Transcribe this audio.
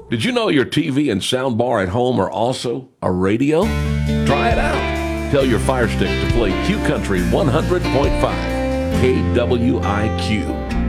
Did you know your TV and soundbar at home are also a radio? Try it out. Tell your Fire Stick to play Q Country 100.5 KWIQ.